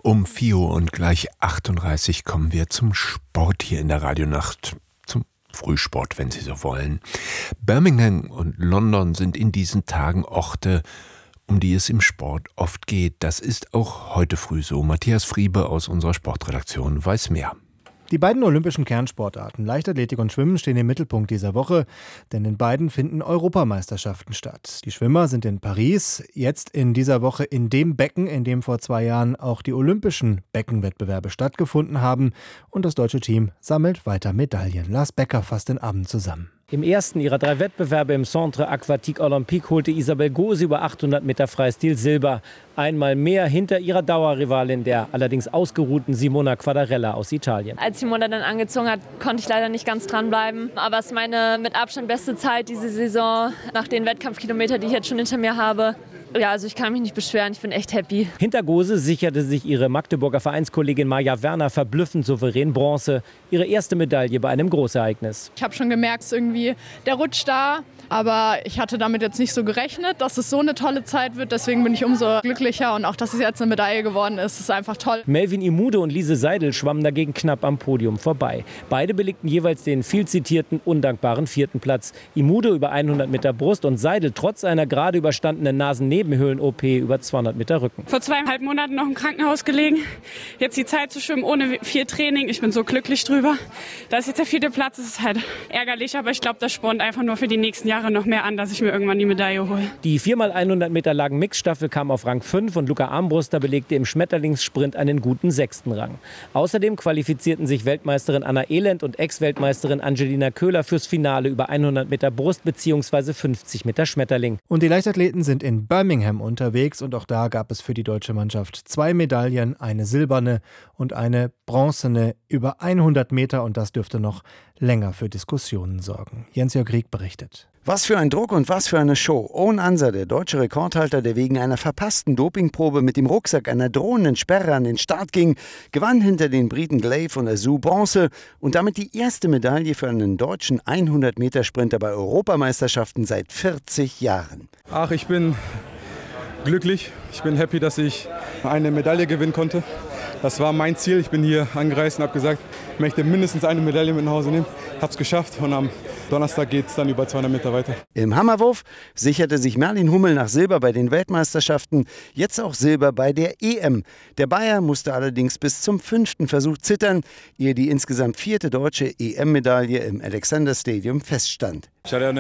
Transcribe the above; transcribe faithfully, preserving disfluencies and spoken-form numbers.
Um vier Uhr und gleich achtunddreißig kommen wir zum Sport hier in der Radionacht. Zum Frühsport, wenn Sie so wollen. Birmingham und London sind in diesen Tagen Orte, um die es im Sport oft geht. Das ist auch heute früh so. Matthias Friebe aus unserer Sportredaktion weiß mehr. Die beiden olympischen Kernsportarten Leichtathletik und Schwimmen stehen im Mittelpunkt dieser Woche, denn in beiden finden Europameisterschaften statt. Die Schwimmer sind in Paris, jetzt in dieser Woche in dem Becken, in dem vor zwei Jahren auch die olympischen Beckenwettbewerbe stattgefunden haben. Und das deutsche Team sammelt weiter Medaillen. Lars Becker fasst den Abend zusammen. Im ersten ihrer drei Wettbewerbe im Centre Aquatique Olympique holte Isabel Gose über achthundert Meter Freistil Silber. Einmal mehr hinter ihrer Dauerrivalin, der allerdings ausgeruhten Simona Quadarella aus Italien. Als Simona dann angezogen hat, konnte ich leider nicht ganz dranbleiben. Aber es ist meine mit Abstand beste Zeit diese Saison, nach den Wettkampfkilometern, die ich jetzt schon hinter mir habe. Ja, also ich kann mich nicht beschweren, ich bin echt happy. Hinter Gose sicherte sich ihre Magdeburger Vereinskollegin Maja Werner verblüffend souverän Bronze. Ihre erste Medaille bei einem Großereignis. Ich habe schon gemerkt, irgendwie der Rutsch da. Aber ich hatte damit jetzt nicht so gerechnet, dass es so eine tolle Zeit wird. Deswegen bin ich umso glücklicher. Und auch, dass es jetzt eine Medaille geworden ist, ist einfach toll. Melvin Imude und Lise Seidel schwammen dagegen knapp am Podium vorbei. Beide belegten jeweils den viel zitierten, undankbaren vierten Platz. Imude über hundert Meter Brust und Seidel trotz einer gerade überstandenen Nasennebenhöhlen-O P über zweihundert Meter Rücken. Vor zweieinhalb Monaten noch im Krankenhaus gelegen. Jetzt die Zeit zu schwimmen ohne viel Training. Ich bin so glücklich drüber. Da ist jetzt der vierte Platz. Das ist halt ärgerlich, aber ich glaube, das spornt einfach nur für die nächsten Jahre noch mehr an, dass ich mir irgendwann die Medaille hole. Die vier mal hundert Meter Lagen Mixstaffel kam auf Rang fünf und Luca Armbruster belegte im Schmetterlingssprint einen guten sechsten Rang. Außerdem qualifizierten sich Weltmeisterin Anna Elend und Ex-Weltmeisterin Angelina Köhler fürs Finale über hundert Meter Brust bzw. fünfzig Meter Schmetterling. Und die Leichtathleten sind in Birmingham unterwegs und auch da gab es für die deutsche Mannschaft zwei Medaillen, eine silberne und eine bronzene über hundert Meter und das dürfte noch länger für Diskussionen sorgen. Jens-Jörg Rieck berichtet. Was für ein Druck und was für eine Show. Owen Anser, der deutsche Rekordhalter, der wegen einer verpassten Dopingprobe mit dem Rucksack einer drohenden Sperre an den Start ging, gewann hinter den Briten Glaive und Azou Bronze und damit die erste Medaille für einen deutschen hundert Meter Sprinter bei Europameisterschaften seit vierzig Jahren. Ach, ich bin glücklich. Ich bin happy, dass ich eine Medaille gewinnen konnte. Das war mein Ziel. Ich bin hier angereist und habe gesagt, ich möchte mindestens eine Medaille mit nach Hause nehmen. Hab's geschafft und am Donnerstag geht es dann über zweihundert Meter weiter. Im Hammerwurf sicherte sich Merlin Hummel nach Silber bei den Weltmeisterschaften, jetzt auch Silber bei der E M. Der Bayer musste allerdings bis zum fünften Versuch zittern, ehe die insgesamt vierte deutsche E M-Medaille im Alexander Stadium feststand. Ich hatte eine